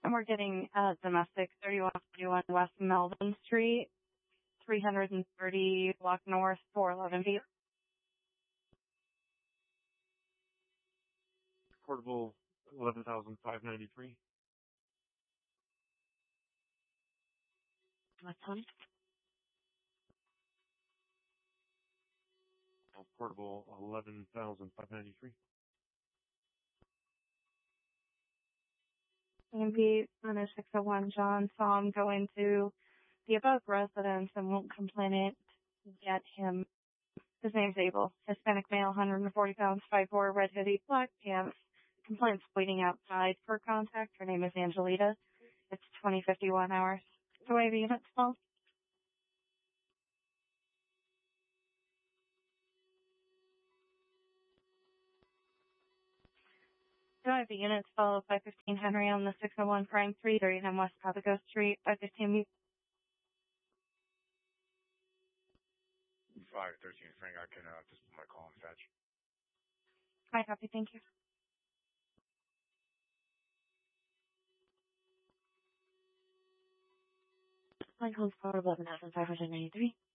And we're getting domestic 3141 West Melvin Street, 330 block north, 411 feet. Portable 11,593. What's on? Portable 11,593. AMP on a 601 John saw him go into the above residence and won't complainant get him. His name's Abel. Hispanic male, 140 pounds, 5'4", red hoodie, black pants. Complaints waiting outside for contact. Her name is Angelita. It's 2051 hours. So I have units called. Do I have the units followed by 15 Henry on the 601 Prime 339 West Papago Street, 515 513 Frank, I can just put my call and fetch. I copy, thank you. Line calls for 11,593.